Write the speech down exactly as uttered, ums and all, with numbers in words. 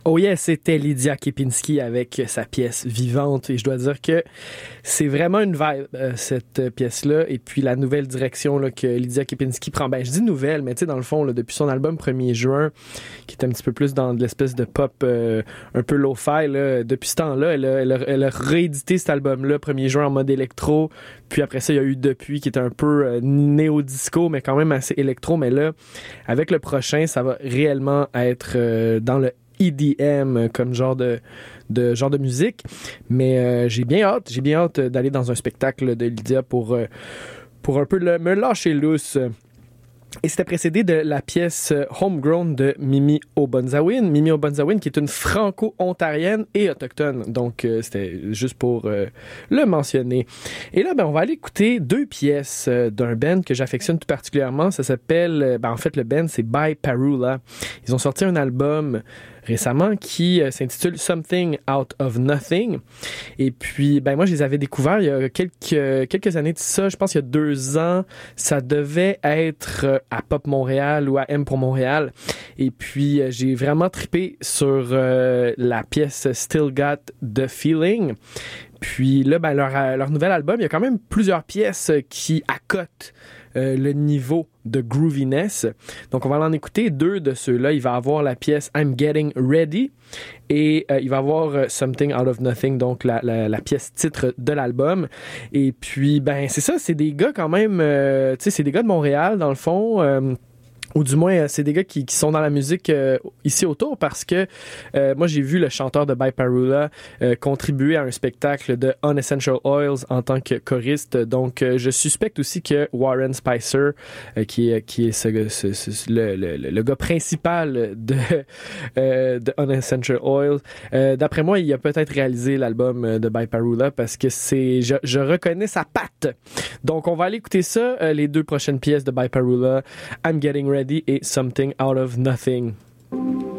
Oh yeah, c'était Lydia Kepinski avec sa pièce Vivante et je dois dire que c'est vraiment une vibe, euh, cette pièce-là, et puis la nouvelle direction là, que Lydia Kepinski prend. Ben, je dis nouvelle, mais tu sais, dans le fond, là, depuis son album premier juin, qui est un petit peu plus dans de l'espèce de pop euh, un peu lo-fi, là, depuis ce temps-là, elle a, elle, a, elle a réédité cet album-là, premier juin en mode électro, puis après ça, il y a eu Depuis, qui est un peu euh, néo-disco, mais quand même assez électro, mais là, avec le prochain, ça va réellement être euh, dans le E D M comme genre de, de genre de musique, mais euh, j'ai bien hâte, j'ai bien hâte d'aller dans un spectacle de Lydia pour euh, pour un peu le, me lâcher lousse. Et c'était précédé de la pièce Homegrown de Mimi Obonzawin. Mimi Obonzawin qui est une franco-ontarienne et autochtone. Donc, euh, c'était juste pour euh, le mentionner. Et là, ben, on va aller écouter deux pièces euh, d'un band que j'affectionne tout particulièrement. Ça s'appelle, ben, en fait, le band, c'est By Parula. Ils ont sorti un album récemment qui euh, s'intitule Something Out of Nothing. Et puis, ben moi, je les avais découverts il y a quelques, quelques années de ça. Je pense il y a deux ans. Ça devait être à Pop Montréal ou à M pour Montréal. Et puis, euh, j'ai vraiment trippé sur euh, la pièce Still Got the Feeling. Puis là, ben, leur, leur nouvel album, il y a quand même plusieurs pièces qui accotent euh, le niveau de grooviness. Donc, on va en écouter deux de ceux-là. Il va avoir la pièce I'm Getting Ready et euh, il va avoir euh, Something Out of Nothing, donc la, la, la pièce titre de l'album. Et puis, ben, c'est ça, c'est des gars quand même, euh, tu sais, c'est des gars de Montréal, dans le fond. Euh, ou du moins, c'est des gars qui, qui sont dans la musique euh, ici autour parce que euh, moi, j'ai vu le chanteur de By Parula euh, contribuer à un spectacle de Unessential Oils en tant que choriste. Donc, euh, je suspecte aussi que Warren Spicer, euh, qui est, qui est ce, ce, ce, le, le, le gars principal de, euh, de Unessential Oils, euh, d'après moi, il a peut-être réalisé l'album de By Parula parce que c'est, je, je reconnais sa patte. Donc, on va aller écouter ça, euh, les deux prochaines pièces de By Parula, I'm Getting Ready et Something Out of Nothing.